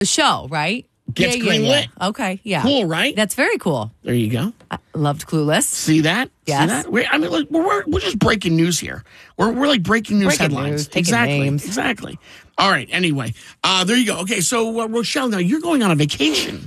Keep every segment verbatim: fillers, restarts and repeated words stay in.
The show, right? Gets yeah, greenlit. yeah, yeah. Okay, yeah. Cool, right? That's very cool. There you go. I loved Clueless. See that? Yes. See that? We're, I mean, look, we're, we're just breaking news here. We're, we're like breaking news Breaking headlines. news, taking exactly. names. Exactly. All right. Anyway, uh, there you go. Okay, so uh, Rochelle, now you're going on a vacation.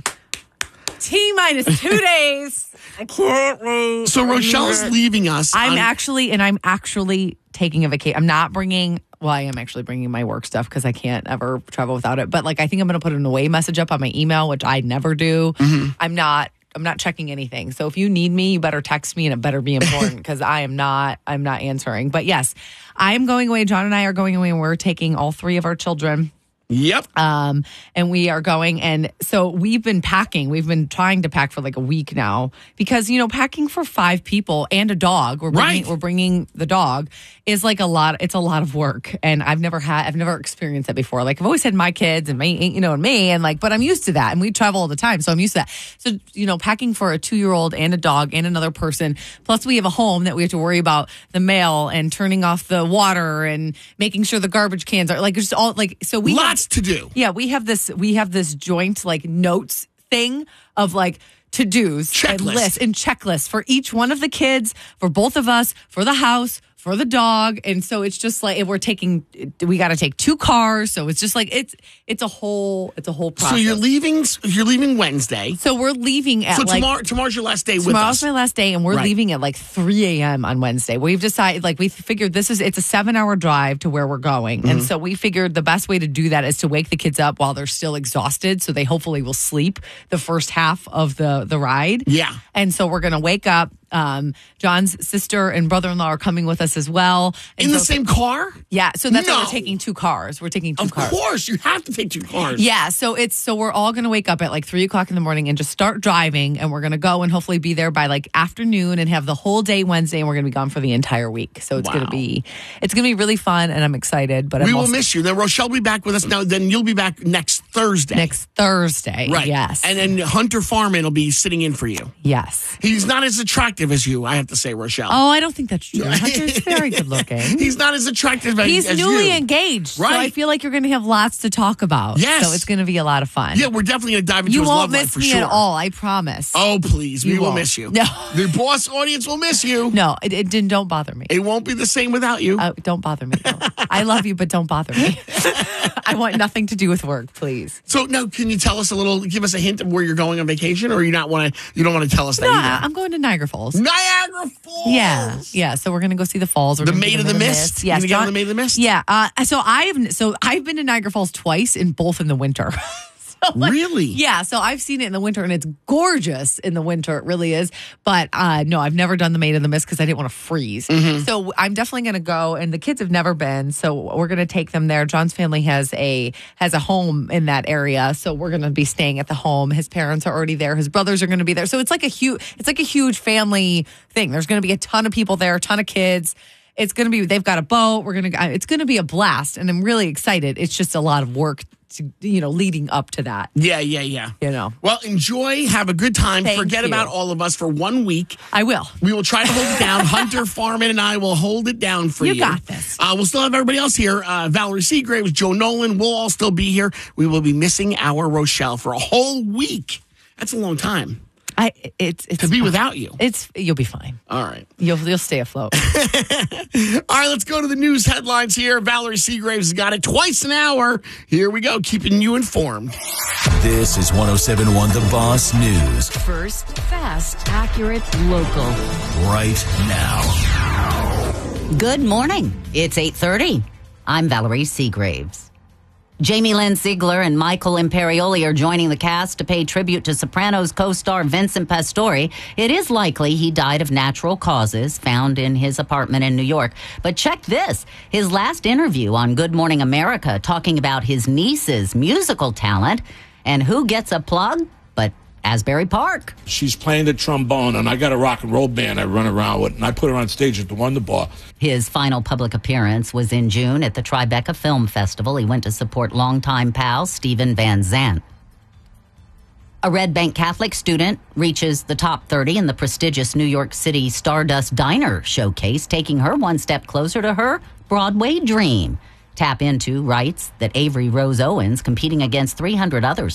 T minus two days. I can't wait. So Rochelle's leaving us. I'm on- actually, and I'm actually taking a vacation. I'm not bringing, well, I am actually bringing my work stuff because I can't ever travel without it. But like, I think I'm going to put an away message up on my email, which I never do. Mm-hmm. I'm not. I'm not checking anything. So if you need me, you better text me and it better be important because I am not, I'm not answering. But yes, I'm going away. John and I are going away and we're taking all three of our children. Yep. Um, and we are going. And so we've been packing. We've been trying to pack for like a week now because, you know, packing for five people and a dog, we're bringing, Right. we're bringing the dog is like a lot. It's a lot of work. And I've never had, I've never experienced that before. Like I've always had my kids and me, you know, and me and like, but I'm used to that. And we travel all the time. So I'm used to that. So, you know, packing for a two year old and a dog and another person. Plus we have a home that we have to worry about the mail and turning off the water and making sure the garbage cans are like, just all like, so we have, Lots to do. yeah, we have this we have this joint like notes thing of like to-dos and Checklist. lists and checklists for each one of the kids, for both of us, for the house, for the dog. And so it's just like if we're taking we got to take two cars, so it's just like it's it's a whole it's a whole process. So you're leaving. You're leaving Wednesday. So we're leaving at So like tomorrow, tomorrow's your last day with Tomorrow's us. my last day, and we're Right. leaving at like three a.m. on Wednesday. We've decided, like, we figured this is, it's a seven hour drive to where we're going. Mm-hmm. And so we figured the best way to do that is to wake the kids up while they're still exhausted. So they hopefully will sleep the first half of the, the ride. Yeah. And so we're going to wake up. Um, John's sister and brother-in-law are coming with us as well. And In the so- same car? Yeah. So that's why No. we're taking two cars. We're taking two Of cars. course, you have to take two cars. Yeah, so it's so we're all gonna wake up at like three o'clock in the morning and just start driving, and we're gonna go and hopefully be there by like afternoon and have the whole day Wednesday, and we're gonna be gone for the entire week. So it's Wow. gonna be it's gonna be really fun, and I'm excited. But We I'm will also, miss you. Then Rochelle will be back with us now. Then you'll be back next Thursday. next Thursday. Right. Yes. And then Hunter Farman will be sitting in for you. yes. He's not as attractive as you, I have to say, Rochelle. Oh, I don't think that's true. Hunter's very good looking. He's not as attractive as, He's as newly you. engaged, so Right. I feel like you're going to have lots to talk about. Yes. So it's going to be a lot of fun. Yeah, we're definitely going to dive into You his won't love life miss for me sure. at all, I promise. Oh, please. We You will won't. miss you. No. The boss audience will miss you. No, it, it didn't. Don't bother me. It won't be the same without you. Uh, don't bother me. Though. I love you, but don't bother me. I want nothing to do with work, please. So now, can you tell us a little, give us a hint of where you're going on vacation, or you not want to? You don't want to tell us that No, either? I'm going to Niagara Falls. Niagara Falls. Yeah, yeah. So we're gonna go see the falls. We're The gonna Maid do of the Mist? You Yes, gonna get on John- the Maid of the Mist? Yeah. Uh, so I've so I've been to Niagara Falls twice, in both in the winter. So, like, Really? Yeah, so I've seen it in the winter, and it's gorgeous in the winter. It really is. But uh, no, I've never done the Maid of the Mist because I didn't want to freeze. Mm-hmm. So I'm definitely going to go, and the kids have never been, so we're going to take them there. John's family has a has a home in that area, so we're going to be staying at the home. His parents are already there. His brothers are going to be there. So it's like a huge it's like a huge family thing. There's going to be a ton of people there, a ton of kids. It's going to be, they've got a boat. We're going to, it's going to be a blast. And I'm really excited. It's just a lot of work to, you know, leading up to that, Yeah, yeah, yeah. you know. Well, enjoy. Have a good time. Thank Forget you. about all of us for one week. I will. We will try to hold it down. Hunter Farman and I will hold it down for you. You got this. Uh, we'll still have everybody else here. Uh, Valerie Seagraves, Joe Nolan. We'll all still be here. We will be missing our Rochelle for a whole week. That's a long time I, it's, it's, to be without you. it's, you'll be fine. All right. You'll, you'll stay afloat. All right, let's go to the news headlines here. Valerie Seagraves has got it twice an hour. Here we go, keeping you informed. This is one oh seven point one The Boss News First, fast, accurate, local. right now. Good morning. It's eight thirty. I'm Valerie Seagraves. Jamie Lynn Ziegler and Michael Imperioli are joining the cast to pay tribute to Sopranos co-star Vincent Pastore. It is likely he died of natural causes found in his apartment in New York. But check this. His last interview on Good Morning America talking about his niece's musical talent. And who gets a plug but Asbury Park? She's playing the trombone, and I got a rock and roll band I run around with, and I put her on stage at the Wonder Bar. His final public appearance was in June at the Tribeca Film Festival. He went to support longtime pal Stephen Van Zandt. A Red Bank Catholic student reaches the top thirty in the prestigious New York City Stardust Diner Showcase, taking her one step closer to her Broadway dream. Tap Into writes that Avery Rose Owens, competing against three hundred other